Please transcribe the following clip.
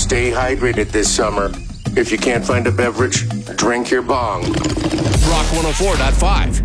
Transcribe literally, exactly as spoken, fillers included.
Stay hydrated this summer. If you can't find a beverage, drink your bong. Rock one oh four point five.